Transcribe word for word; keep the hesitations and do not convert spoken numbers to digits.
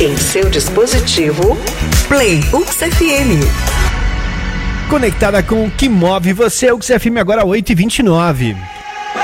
em seu dispositivo, Play U X F M. Conectada com o que move você, o U X F M agora oito e vinte e nove.